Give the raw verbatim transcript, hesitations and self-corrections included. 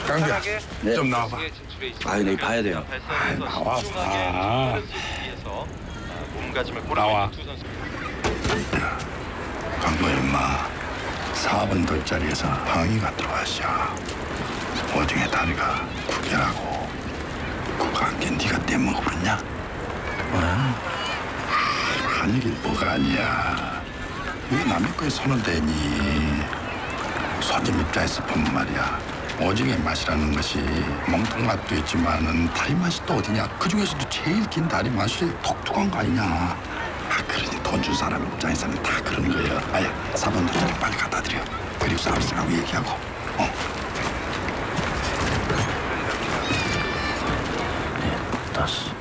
강규야, 네. 좀 나와봐. 아, 네, 봐야 돼요. 아, 나와 봐. 몸가짐을 나와. 두 선수. 강규 임마, 사 번 덜자리에서 항의가 들어왔어. 오중에 다리가 구겨라고. 그거 안게 네가 떼먹어버렸냐? 어? 한일이 뭐가 아니야. 왜 남의 거에 손을 대니? 손님 입장에서 보면 말이야. 오징어 맛이라는 것이 몽통 맛도 있지만은 다리 맛이 또 어디냐? 그 중에서도 제일 긴 다리 맛이 독특한 거 아니냐? 아, 그러니 돈 준 사람 입장에서는 다 그런 거예요. 아야, 사 번 도자리 빨리 갖다 드려. 그리고 서비스라고 얘기하고. 어. 네, 다섯.